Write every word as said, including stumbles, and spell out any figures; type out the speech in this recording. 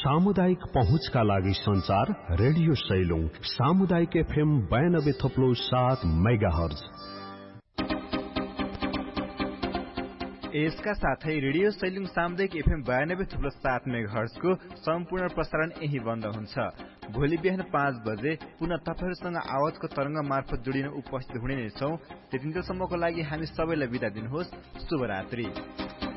सामुदायिक पहुँचका लागि संचार रेडियो सैलुङ सामुदायिक एफएम बयानब्बे थप्लो सात मेगाहर्ज। यसका साथै रेडियो सैलुङ सामुदायिक एफएम बयानब्बे थुप्रो सात मेगाहर्जको सम्पूर्ण प्रसारण यही बन्द हुन्छ। भोलि बिहान पाँच बजे पुनः तपाईहरुसँग आवाजको तरंग मार्फत जोडिन उपस्थित हुने नै छौं। त्यतिन्जेलसम्मको लागि हामी सबैलाई बिदा दिनुहोस्। शुभरात्रि।